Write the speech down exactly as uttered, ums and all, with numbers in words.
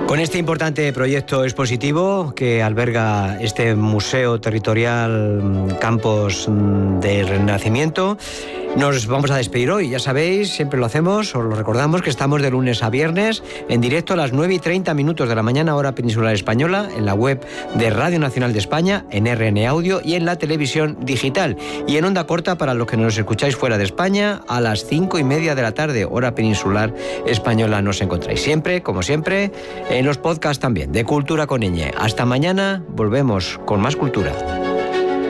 Con este importante proyecto expositivo que alberga este Museo Territorial Campos del Renacimiento, nos vamos a despedir hoy. Ya sabéis, siempre lo hacemos, os lo recordamos, que estamos de lunes a viernes en directo a las nueve y treinta minutos de la mañana, hora peninsular española, en la web de Radio Nacional de España, en R N Audio y en la televisión digital. Y en onda corta para los que nos escucháis fuera de España, a las cinco y media de la tarde, hora peninsular española, nos encontráis siempre, como siempre, en los podcasts también, de Cultura con Ñ. Hasta mañana, volvemos con más cultura.